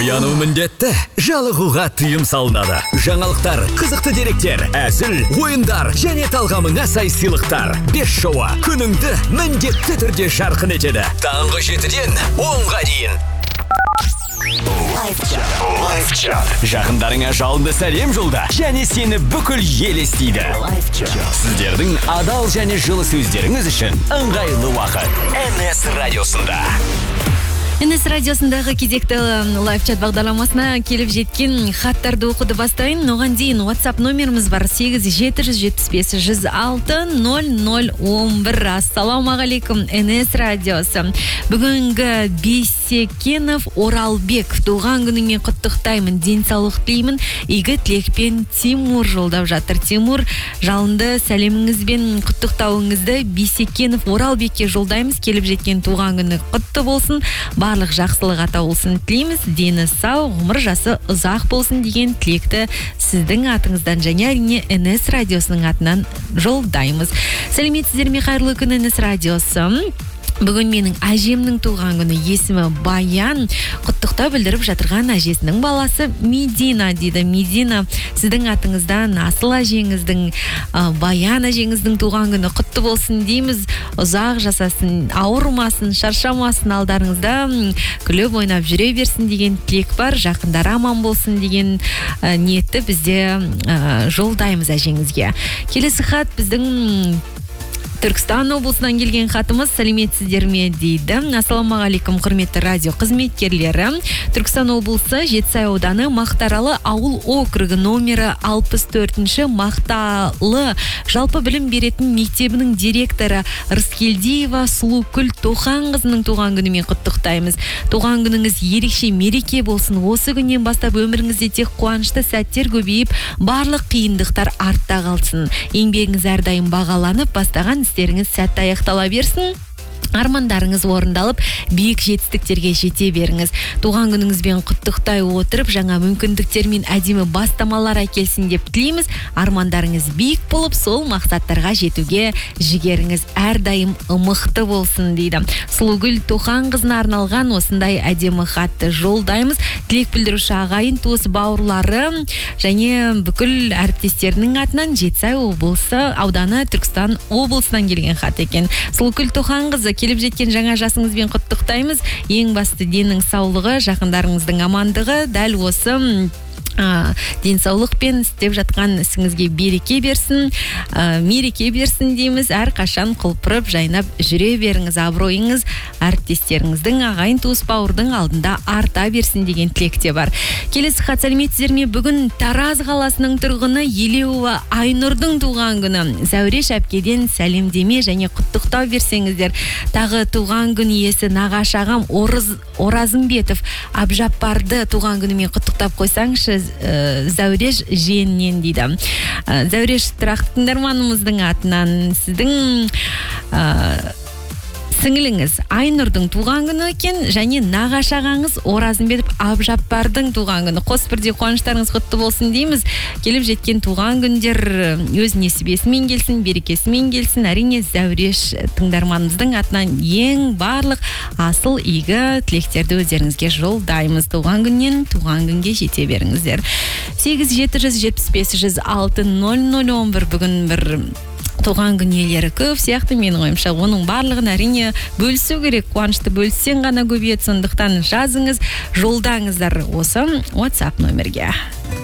Ояну міндетті, жалығуға тыйым салынады. Жаңалықтар, қызықты деректер, әзіл, ойындар және талғамыңа сай сыйлықтар. 5 шоуы күніңді міндетті түрде жарқын етеді. Таңғы 7-ден 10-ға дейін. Лайфчат. Жақындарыңа жалынды сәлем жолда және сені бүкіл ел естиді. Сіздердің адал және жылы сөздеріңіз үшін ыңғайлы уақыт. NS радиосында. NS радиосындағы кезекті лайфчат бағдарламасына келіп жеткен хаттарды оқуды бастайын. Оған дейін WhatsApp номеріміз бар 8-775-106-0011. Ассаламағалейкум, NS радиосы. Бүгінгі Бейсекенов Оралбек туған күніңмен құттықтаймын, денсаулық тілеймін. Игі тілекпен Тимур жолдап жатыр. Тимур, жалынды сәлеміңізбен құттықтауыңызды Бейсекенов Оралбекке жолдаймыз. Келіп жеткен туған күні құтты болсын. Барлық жақсылық ата болсын тілейміз. Дені сау, ғұмыр жасы ұзақ болсын деген тілекті сіздің атыңыздан және әрине NS радиосының атынан жолдаймыз. Сәлеметсіздер ме, қайырлы күн NS радиосы. Бүгін менің әжемнің туған күні, есімі Баян. Құттықтау білдіріп жатырған әжесінің баласы Медина дейді. Медина, сіздің атыңыздан асыл әжеңіздің, Баян әжеңіздің туған күні құтты болсын дейміз. Ұзақ жасасын, ауырмасын, шаршамасын, алдарыңызда күліп ойнап жүре берсін деген тілек бар. Жақындары аман болсын деген ниетті бізде жолдаймыз әжеңізге. Келесі хат біздің Түркістан облысынан келген хатымыз. Сәлеметсіздер ме дейді. Ассаламағалейкум, құрметті радио қызметкерлері. Түркістан облысы Жетісай ауданы Мақтаралы ауыл округі номері 64-ші Мақталы жалпы білім беретін мектебінің директоры Рыскелдиева Сұлукүл Тоқанқызының туған күнімен құттықтаймыз. Туған күніңіз ерекше мереке болсын. Осы күннен бастап өміріңізде тек қуанышты сәттер көбейіп, барлық қиындықтар артта қалсын. Еңбегіңіз әрдайым бағаланып, бастаған істеріңіз сәтті аяқтала берсін. Армандарыңыз орындалып, биік жетістіктерге жете беріңіз. Туған күніңізбен құттықтай отырып, жаңа мүмкіндіктер мен әдемі бастамалар әкелсін деп тілейміз. Армандарыңыз биік болып, сол мақсаттарға жетуге жігеріңіз әрдайым мықты болсын дейді. Сұлугүл Тоқанқызына арналған осындай әдемі хатты жолдаймыз. Тілек білдіруші ағайын, туыс бауырлары және бүкіл әріптестерінің атынан Жетісай облысы ауданы Түркістан облысынан келген хат екен. Сұлугүл Тоқанқызы, келіп жеткен жаңа жасыңызбен құттықтаймыз. Ең басты денің саулығы, жақындарыңыздың амандығы, дәл осы денсаулықпен істеп жатқан ісіңізге береке берсін, мереке берсін дейміз. Әр қашан құлпырып, жайнап жүре беріңіз. Абыройыңыз әріптестеріңіздің, ағайын туыс бауырдың алдында арта берсін деген тілекте бар. Келесі хат. Сәлеметсіздер ме? Бүгін Тараз қаласының тұрғыны Елеуова Айнұрдың туған күні. Зәуреш әпкеден сәлемдеме және құттықтау берсеңіздер. Тағы туған күн иесі нағаш ағам Оразымбетов Абжаппарды туған күнімен құттықтап қойсаңшы, Зәуреш жиеннен дейді. Зәуреш тұрақты тыңдарманымыздың атынан сіздің сіңіліңіз Айнұрдың туған күні екен, және нағаш ағаңыз Оразымбетов Абжаппардың туған күні. Қос бірде қуаныштарыңыз құтты болсын дейміз. Келіп жеткен туған күндер өз несібесімен келсін, берекесімен келсін. Әрине Зәуреш тыңдарманымыздың атынан ең барлық асыл игі тілектерді өздеріңізге жолдаймыз. Туған күннен туған күнге жете беріңіздер. 8-775-106-0011 бүгін бір туған күн иелері көп сияқты, менің ойымша. Оның барлығын әрине бөлісу керек. Қуанышты бөліссең ғана көбейеді. Сондықтан жазыңыз, жолдаңыздар осы WhatsApp номерге.